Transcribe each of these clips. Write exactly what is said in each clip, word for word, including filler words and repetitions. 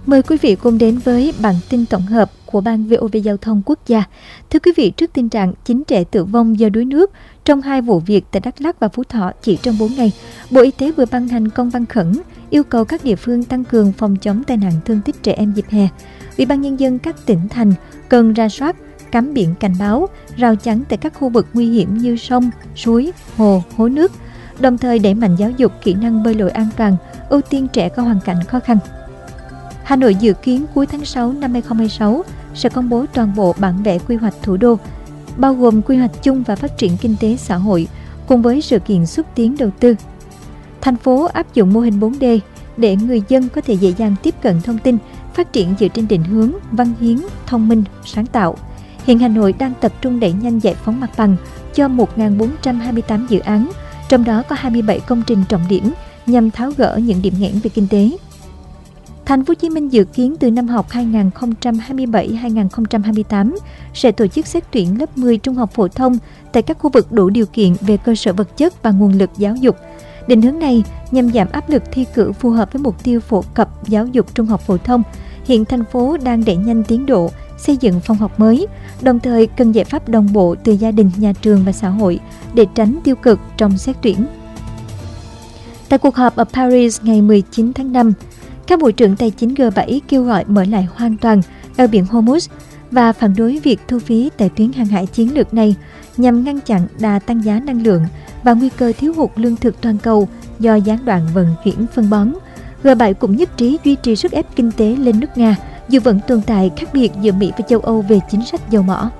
Mời quý vị cùng đến với bản tin tổng hợp của Ban vê o vê Giao thông Quốc gia. Thưa quý vị, trước tình trạng chín trẻ tử vong do đuối nước trong hai vụ việc tại Đắk Lắk và Phú Thọ chỉ trong bốn ngày, Bộ Y tế vừa ban hành công văn khẩn yêu cầu các địa phương tăng cường phòng chống tai nạn thương tích trẻ em dịp hè. Ủy ban nhân dân các tỉnh thành cần rà soát, cắm biển cảnh báo, rào chắn tại các khu vực nguy hiểm như sông, suối, hồ, hố nước, đồng thời đẩy mạnh giáo dục kỹ năng bơi lội an toàn, ưu tiên trẻ có hoàn cảnh khó khăn. Hà Nội dự kiến cuối tháng sáu năm hai nghìn không trăm hai mươi sáu sẽ công bố toàn bộ bản vẽ quy hoạch thủ đô, bao gồm quy hoạch chung và phát triển kinh tế xã hội, cùng với sự kiện xúc tiến đầu tư. Thành phố áp dụng mô hình bốn D để người dân có thể dễ dàng tiếp cận thông tin, phát triển dựa trên định hướng, văn hiến, thông minh, sáng tạo. Hiện Hà Nội đang tập trung đẩy nhanh giải phóng mặt bằng cho một nghìn bốn trăm hai mươi tám dự án, trong đó có hai mươi bảy công trình trọng điểm nhằm tháo gỡ những điểm nghẽn về kinh tế. Thành phố Hồ Chí Minh dự kiến từ năm học hai nghìn không trăm hai mươi bảy hai nghìn không trăm hai mươi tám sẽ tổ chức xét tuyển lớp mười trung học phổ thông tại các khu vực đủ điều kiện về cơ sở vật chất và nguồn lực giáo dục. Định hướng này nhằm giảm áp lực thi cử phù hợp với mục tiêu phổ cập giáo dục trung học phổ thông. Hiện thành phố đang đẩy nhanh tiến độ xây dựng phòng học mới, đồng thời cần giải pháp đồng bộ từ gia đình, nhà trường và xã hội để tránh tiêu cực trong xét tuyển. Tại cuộc họp ở Paris ngày mười chín tháng năm, các bộ trưởng tài chính G bảy kêu gọi mở lại hoàn toàn eo biển Hormuz và phản đối việc thu phí tại tuyến hàng hải chiến lược này nhằm ngăn chặn đà tăng giá năng lượng và nguy cơ thiếu hụt lương thực toàn cầu do gián đoạn vận chuyển phân bón. G bảy cũng nhất trí duy trì sức ép kinh tế lên nước Nga, dù vẫn tồn tại khác biệt giữa Mỹ và châu Âu về chính sách dầu mỏ.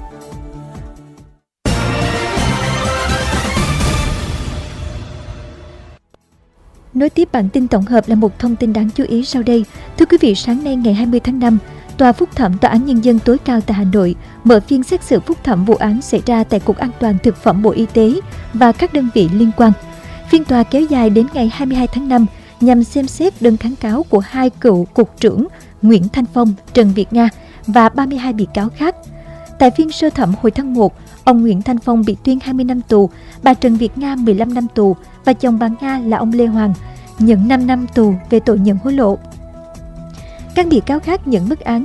Nối tiếp bản tin tổng hợp là một thông tin đáng chú ý sau đây. Thưa quý vị, sáng nay ngày hai mươi tháng năm, Tòa Phúc thẩm Tòa án Nhân dân tối cao tại Hà Nội mở phiên xét xử phúc thẩm vụ án xảy ra tại Cục An toàn Thực phẩm Bộ Y tế và các đơn vị liên quan. Phiên tòa kéo dài đến ngày hai mươi hai tháng năm nhằm xem xét đơn kháng cáo của hai cựu cục trưởng Nguyễn Thanh Phong, Trần Việt Nga và ba mươi hai bị cáo khác. Tại phiên sơ thẩm hồi tháng một, ông Nguyễn Thanh Phong bị tuyên hai mươi năm tù, bà Trần Việt Nga mười lăm năm tù và chồng bà Nga là ông Lê Hoàng nhận năm năm tù về tội nhận hối lộ. Các bị cáo khác nhận mức án